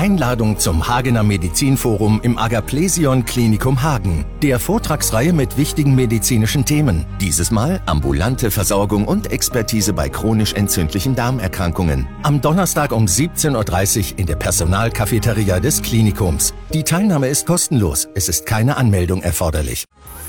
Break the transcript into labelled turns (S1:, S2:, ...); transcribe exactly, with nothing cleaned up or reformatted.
S1: Einladung zum Hagener Medizinforum im Agaplesion Klinikum Hagen, der Vortragsreihe mit wichtigen medizinischen Themen. Dieses Mal ambulante Versorgung und Expertise bei chronisch entzündlichen Darmerkrankungen. Am Donnerstag um siebzehn Uhr dreißig in der Personalcafeteria des Klinikums. Die Teilnahme ist kostenlos, es ist keine Anmeldung erforderlich.